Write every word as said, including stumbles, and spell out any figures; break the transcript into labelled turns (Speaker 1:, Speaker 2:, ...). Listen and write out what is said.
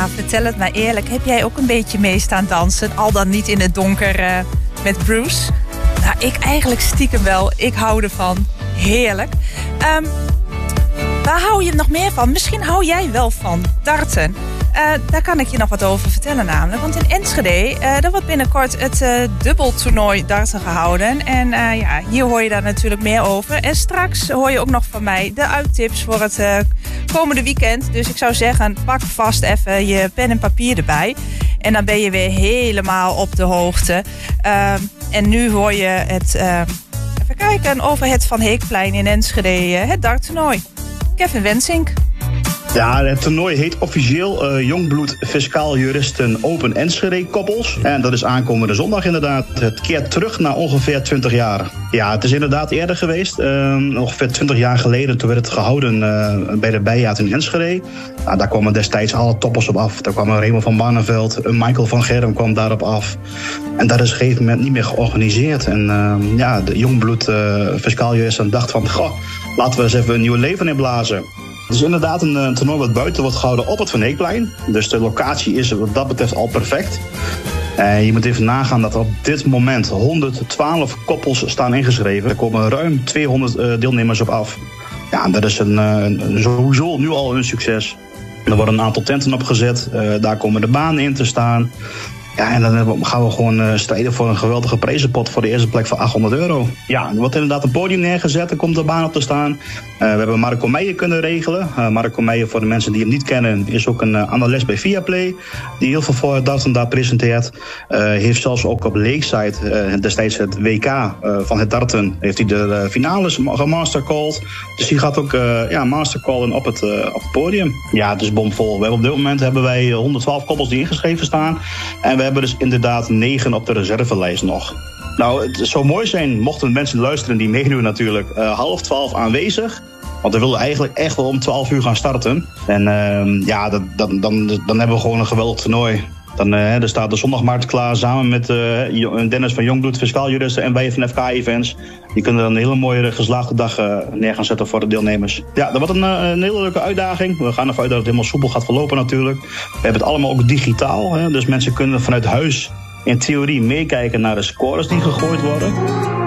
Speaker 1: Ja, vertel het maar eerlijk. Heb jij ook een beetje mee staan dansen? Al dan niet in het donker uh, met Bruce? Nou, ik eigenlijk stiekem wel. Ik hou ervan. Heerlijk. Um, waar hou je nog meer van? Misschien hou jij wel van darten. Uh, daar kan ik je nog wat over vertellen namelijk. Want in Enschede, uh, daar wordt binnenkort het uh, dubbeltoernooi darten gehouden. En uh, ja, hier hoor je daar natuurlijk meer over. En straks hoor je ook nog van mij de uittips voor het uh, komende weekend. Dus ik zou zeggen, pak vast even je pen en papier erbij. En dan ben je weer helemaal op de hoogte. Uh, en nu hoor je het, uh, even kijken, over het Van Heekplein in Enschede, uh, het darttoernooi. Kevin Wensink.
Speaker 2: Ja, het toernooi heet officieel uh, Jongbloed Fiscaal Juristen Open Enschede Koppels. En dat is aankomende zondag inderdaad. Het keert terug na ongeveer twintig jaar. Ja, het is inderdaad eerder geweest. Uh, ongeveer twintig jaar geleden, toen werd het gehouden uh, bij de Bijaard in Enschede. Nou, daar kwamen destijds alle toppers op af. Daar kwam Raymond van Barneveld, Michael van Germ kwam daarop af. En dat is op een gegeven moment niet meer georganiseerd. En uh, ja, de Jongbloed uh, Fiscaal Juristen dacht van, goh, laten we eens even een nieuw leven inblazen. Het is inderdaad een, een toernooi wat buiten wordt gehouden op het Van Heekplein. Dus de locatie is wat dat betreft al perfect. Uh, je moet even nagaan dat er op dit moment honderdtwaalf koppels staan ingeschreven. Er komen ruim tweehonderd uh, deelnemers op af. Ja, dat is een, een, sowieso nu al een succes. Er worden een aantal tenten opgezet. Uh, daar komen de banen in te staan. Ja, en dan gaan we gewoon uh, strijden voor een geweldige prijzenpot voor de eerste plek van achthonderd euro. Ja, er wordt inderdaad een podium neergezet, er komt de baan op te staan. Uh, we hebben Marco Meijer kunnen regelen. Uh, Marco Meijer, voor de mensen die hem niet kennen, is ook een uh, analist bij Viaplay. Die heel veel voor darten daar presenteert. Uh, heeft zelfs ook op Lakeside, uh, destijds het W K uh, van het darten, heeft hij de uh, finales gemastercalled. Dus die gaat ook uh, ja, mastercallen op het, uh, op het podium. Ja, het is bomvol. We hebben op dit moment hebben wij honderdtwaalf koppels die ingeschreven staan. En we hebben dus inderdaad negen op de reservelijst nog. Nou, het zou mooi zijn mochten mensen luisteren die meedoen natuurlijk. Uh, half twaalf aanwezig. Want we willen eigenlijk echt wel om twaalf uur gaan starten. En uh, ja, dat, dat, dan, dan hebben we gewoon een geweldig toernooi. Dan uh, er staat de zondagmarkt klaar samen met uh, Dennis van Jongbloed Fiscaal Juristen en wij van F K Events. Die kunnen dan een hele mooie geslaagde dag uh, neer gaan zetten voor de deelnemers. Ja, dat wordt een, een hele leuke uitdaging. We gaan ervan uit dat het helemaal soepel gaat verlopen natuurlijk. We hebben het allemaal ook digitaal. Hè, dus mensen kunnen vanuit huis in theorie meekijken naar de scores die gegooid worden.